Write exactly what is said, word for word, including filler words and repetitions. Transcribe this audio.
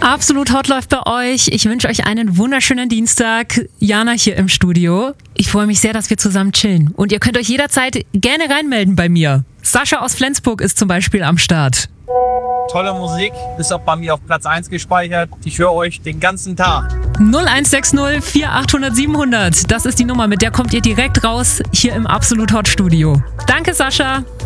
Absolut Hot läuft bei euch. Ich wünsche euch einen wunderschönen Dienstag. Jana hier im Studio. Ich freue mich sehr, dass wir zusammen chillen. Und ihr könnt euch jederzeit gerne reinmelden bei mir. Sascha aus Flensburg ist zum Beispiel am Start. Tolle Musik, ist auch bei mir auf Platz eins gespeichert. Ich höre euch den ganzen Tag. null eins sechs null vier achthundert siebenhundert. Das ist die Nummer, mit der kommt ihr direkt raus hier im Absolut Hot Studio. Danke, Sascha.